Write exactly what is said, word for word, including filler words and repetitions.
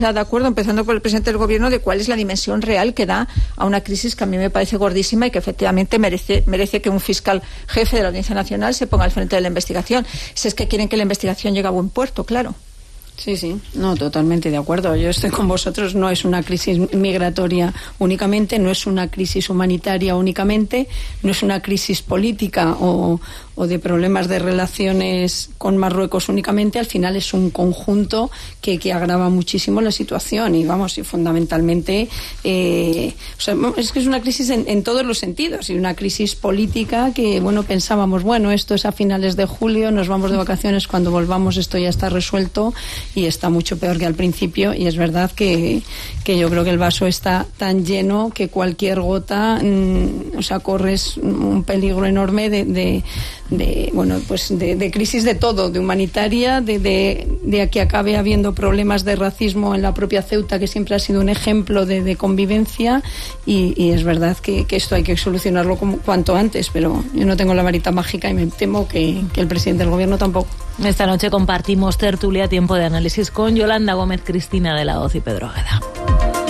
De acuerdo, empezando por el presidente del gobierno, de cuál es la dimensión real que da a una crisis que a mí me parece gordísima y que efectivamente merece, merece que un fiscal jefe de la Audiencia Nacional se ponga al frente de la investigación. Si es que quieren que la investigación llegue a buen puerto, claro. Sí, sí, no, totalmente de acuerdo. Yo estoy con vosotros, no es una crisis migratoria únicamente, no es una crisis humanitaria únicamente, no es una crisis política o, o de problemas de relaciones con Marruecos únicamente, al final es un conjunto que, que agrava muchísimo la situación y vamos, y fundamentalmente, eh, o sea, es que es una crisis en, en todos los sentidos y una crisis política que, bueno, pensábamos, bueno, esto es a finales de julio, nos vamos de vacaciones, cuando volvamos esto ya está resuelto y está mucho peor que al principio y es verdad que, que yo creo que el vaso está tan lleno que cualquier gota, mmm, o sea, corres un peligro enorme de, de, de bueno, pues de, de crisis de todo, de humanitaria, de, de, de que acabe habiendo problemas de racismo en la propia Ceuta, que siempre ha sido un ejemplo de, de convivencia y, y es verdad que, que esto hay que solucionarlo como, cuanto antes, pero yo no tengo la varita mágica y me temo que, que el presidente del gobierno tampoco. Esta noche compartimos tertulia, tiempo de análisis con Yolanda Gómez, Cristina de la Hoz y Pedro Águeda.